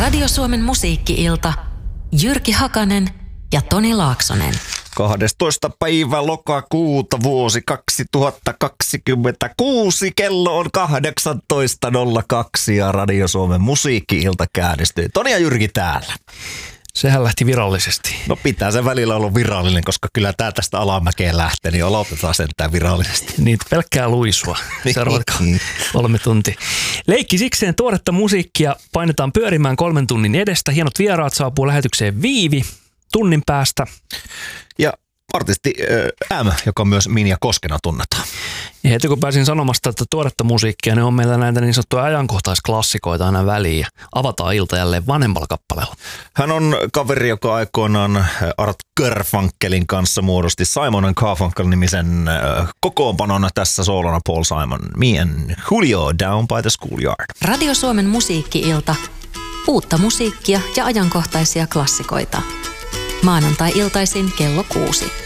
Radio Suomen musiikki-ilta. Jyrki Hakanen ja Toni Laaksonen. 12. päivä lokakuuta vuosi 2026. Kello on 18.02 ja Radio Suomen musiikki-ilta käynnistyy. Toni ja Jyrki täällä. Sehän lähti virallisesti. No pitää se välillä olla virallinen, koska kyllä tää tästä alamäkeen lähtee, niin aloitetaan sentään virallisesti. Niin, pelkkää luisua. Seuraavat 3 tuntia. Leikki sikseen tuoretta musiikkia painetaan pyörimään 3 tunnin edestä. Hienot vieraat saapuu lähetykseen Viivi tunnin päästä. Ja artisti M, joka myös Minja Koskena tunnetaan. Ja heti kun pääsin sanomasta, että tuoretta musiikkia, niin on meillä näitä niin sanottuja ajankohtaisklassikoita aina väliin ja avataan ilta jälleen vanhemmalla kappaleella. Hän on kaveri, joka aikoinaan Art Garfunkelin kanssa muodosti Simon & Garfunkel-nimisen kokoonpanon tässä soolona Paul Simon. Me and Julio Down by the Schoolyard. Radio Suomen musiikki-ilta. Uutta musiikkia ja ajankohtaisia klassikoita. Maanantai-iltaisin kello 6.